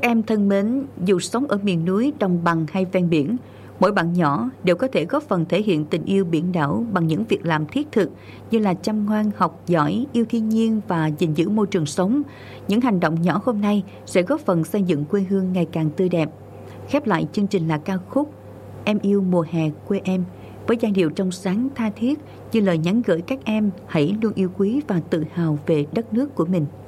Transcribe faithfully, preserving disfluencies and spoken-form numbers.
em thân mến, dù sống ở miền núi, đồng bằng hay ven biển, mỗi bạn nhỏ đều có thể góp phần thể hiện tình yêu biển đảo bằng những việc làm thiết thực như là chăm ngoan, học giỏi, yêu thiên nhiên và gìn giữ môi trường sống. Những hành động nhỏ hôm nay sẽ góp phần xây dựng quê hương ngày càng tươi đẹp. Khép lại chương trình là ca khúc Em yêu mùa hè quê em, với giai điệu trong sáng tha thiết như lời nhắn gửi các em hãy luôn yêu quý và tự hào về đất nước của mình.